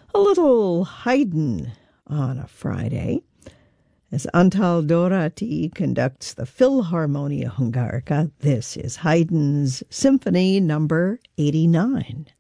A little Haydn on a Friday, as Antal Dorati conducts the Philharmonia Hungarica. This is Haydn's Symphony Number 89.